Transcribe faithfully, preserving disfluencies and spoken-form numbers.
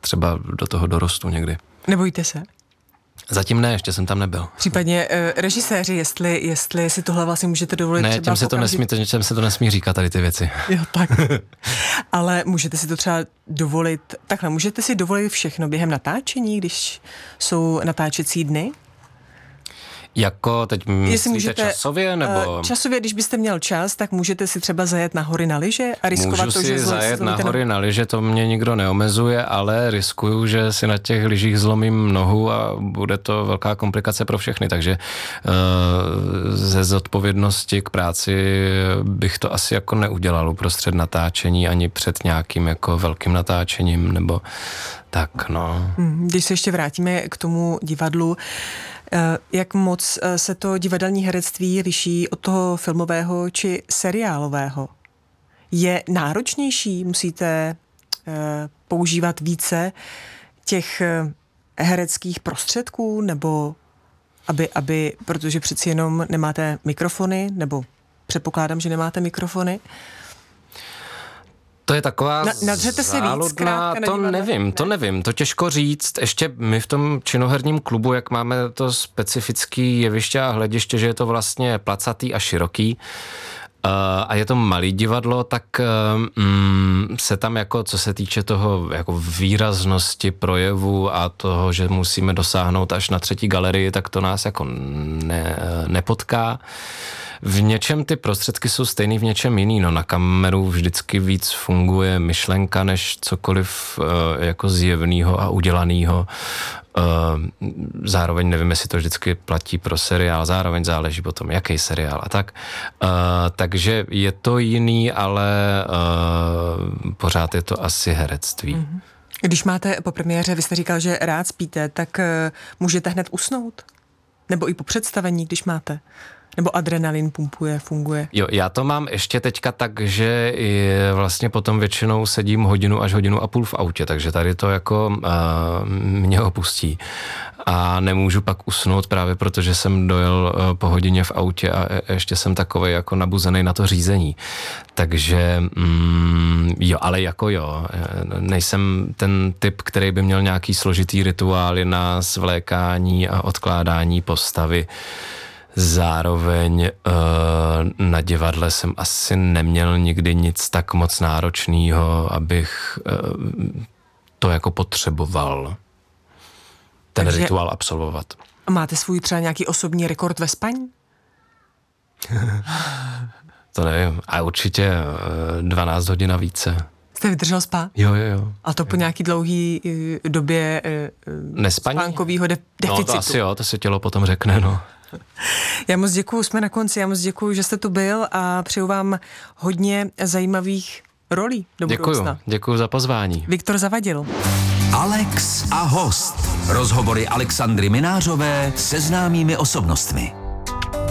třeba do toho dorostu někdy. Nebojíte se? Zatím ne, ještě jsem tam nebyl. Případně uh, režiséři, jestli, jestli si tohle vlastně můžete dovolit ne, třeba těm se, to nesmí, těm se to nesmí říkat tady ty věci. Jo, tak. Ale můžete si to třeba dovolit, takhle, můžete si dovolit všechno během natáčení, když jsou natáčecí dny? Jako teď myslíte můžete, časově, nebo? Časově, když byste měl čas, tak můžete si třeba zajet na hory na lyže a riskovat Můžu to, si že zajet na hory na lyže, to mě nikdo neomezuje, ale riskuju, že si na těch lyžích zlomím nohu a bude to velká komplikace pro všechny, takže uh, ze zodpovědnosti k práci bych to asi jako neudělal uprostřed natáčení, ani před nějakým jako velkým natáčením, nebo tak, no. Když se ještě vrátíme k tomu divadlu, jak moc se to divadelní herectví liší od toho filmového či seriálového? Je náročnější? Musíte používat více těch hereckých prostředků? Nebo aby, aby, protože přeci jenom nemáte mikrofony, nebo předpokládám, že nemáte mikrofony? To je taková Na, nadřete si víc, zkrátka, to nevím, ne? to nevím, to těžko říct. Ještě my v tom činoherním klubu, jak máme to specifický jeviště a hlediště, že je to vlastně placatý a široký, uh, a je to malý divadlo, tak um, se tam jako, co se týče toho jako výraznosti projevu a toho, že musíme dosáhnout až na třetí galerii, tak to nás jako ne, nepotká. V něčem ty prostředky jsou stejný, v něčem jiný. No, na kameru vždycky víc funguje myšlenka, než cokoliv uh, jako zjevného a udělaného. Uh, zároveň nevím, jestli to vždycky platí pro seriál, zároveň záleží potom, jaký seriál a tak. Uh, takže je to jiný, ale uh, pořád je to asi herectví. Mm-hmm. Když máte po premiéře, vy jste říkal, že rád spíte, tak uh, můžete hned usnout? Nebo i po představení, když máte? Nebo adrenalin pumpuje, funguje? Jo, já to mám ještě teďka tak, že vlastně potom většinou sedím hodinu až hodinu a půl v autě, takže tady to jako uh, mě opustí. A nemůžu pak usnout právě proto, že jsem dojel uh, po hodině v autě a ještě jsem takovej jako nabuzený na to řízení. Takže mm, jo, ale jako jo, nejsem ten typ, který by měl nějaký složitý rituály na svlékání a odkládání postavy. Zároveň uh, na divadle jsem asi neměl nikdy nic tak moc náročného, abych uh, to jako potřeboval ten Takže rituál absolvovat. Máte svůj třeba nějaký osobní rekord ve spaní? To nevím, a určitě uh, dvanáct hodin a více. Jste vydržel spát? Jo, jo, jo. A to po nějaký dlouhý uh, době uh, spánkovýho de- deficitu? No to asi jo, to se tělo potom řekne, no. Já moc děkuju, jsme na konci, já moc děkuju, že jste tu byl a přeju vám hodně zajímavých rolí do budoucna. Děkuju, děkuju za pozvání. Viktor Zavadil. Alex a host. Rozhovory Alexandry Minářové se známými osobnostmi.